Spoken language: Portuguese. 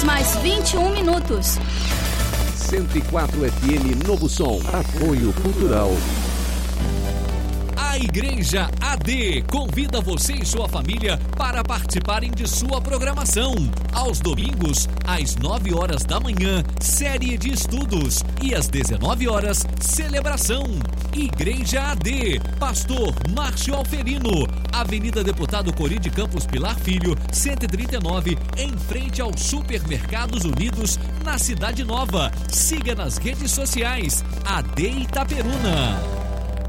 mais 21 minutos. 104 FM Novo Som. Apoio Cultural. A Igreja AD convida você e sua família para participarem de sua programação. Aos domingos, às 9 horas da manhã, série de estudos. E às 19 horas, celebração. Igreja AD, Pastor Márcio Alferino, Avenida Deputado Cori de Campos Pilar Filho, 139, em frente aos Supermercados Unidos, na Cidade Nova. Siga nas redes sociais, AD Itaperuna.